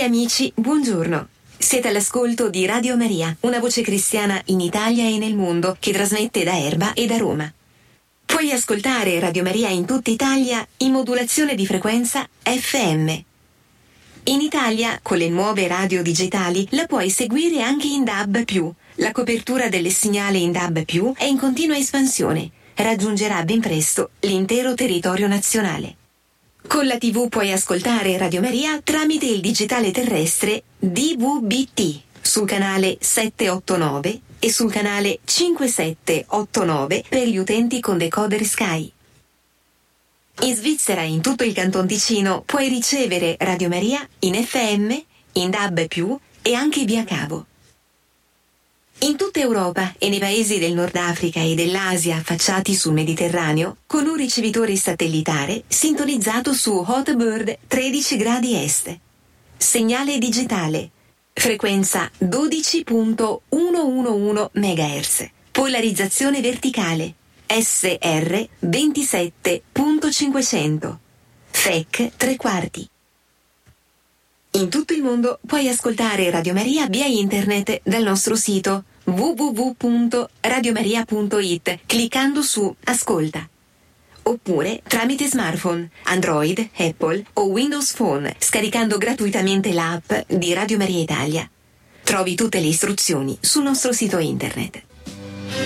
amici, buongiorno. Siete all'ascolto di Radio Maria, una voce cristiana in Italia e nel mondo che trasmette da Erba e da Roma. Puoi ascoltare Radio Maria in tutta Italia in modulazione di frequenza FM. In Italia, con le nuove radio digitali, la puoi seguire anche in DAB+. La copertura del segnale in DAB+, è in continua espansione. Raggiungerà ben presto l'intero territorio nazionale. Con la TV puoi ascoltare Radio Maria tramite il digitale terrestre DVB-T sul canale 789 e sul canale 5789 per gli utenti con decoder Sky. In Svizzera e in tutto il Canton Ticino puoi ricevere Radio Maria in FM, in DAB+, e anche via cavo. In tutta Europa e nei paesi del Nord Africa e dell'Asia affacciati sul Mediterraneo, con un ricevitore satellitare sintonizzato su Hotbird 13 gradi est. Segnale digitale. Frequenza 12.111 MHz. Polarizzazione verticale. SR 27.500. FEC 3/4. In tutto il mondo puoi ascoltare Radio Maria via internet dal nostro sito www.radiomaria.it cliccando su Ascolta. Oppure tramite smartphone, Android, Apple o Windows Phone scaricando gratuitamente l'app di Radio Maria Italia. Trovi tutte le istruzioni sul nostro sito internet.